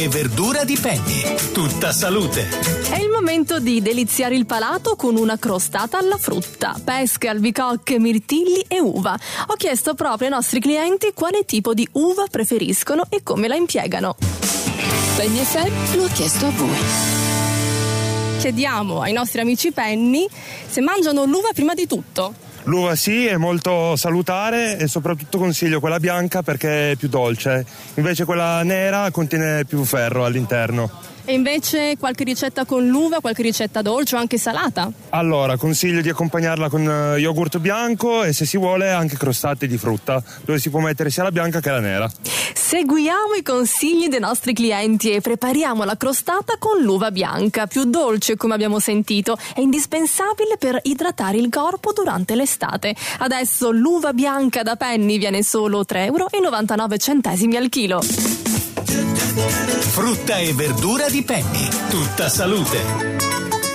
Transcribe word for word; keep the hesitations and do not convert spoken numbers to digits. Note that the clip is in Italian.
E verdura di Penny, tutta salute. È il momento di deliziare il palato con una crostata alla frutta, pesche, albicocche, mirtilli e uva. Ho chiesto proprio ai nostri clienti quale tipo di uva preferiscono e come la impiegano. Penny effe emme lo ha chiesto a voi. Chiediamo ai nostri amici Penny se mangiano l'uva prima di tutto. L'uva sì, è molto salutare e soprattutto consiglio quella bianca perché è più dolce, invece quella nera contiene più ferro all'interno. E invece qualche ricetta con l'uva, qualche ricetta dolce o anche salata? Allora, consiglio di accompagnarla con yogurt bianco e se si vuole anche crostate di frutta, dove si può mettere sia la bianca che la nera. Seguiamo i consigli dei nostri clienti e prepariamo la crostata con l'uva bianca, più dolce come abbiamo sentito, è indispensabile per idratare il corpo durante l'estate. Adesso l'uva bianca da Penny viene solo tre virgola novantanove euro al chilo. Frutta e verdura di Penny, tutta salute.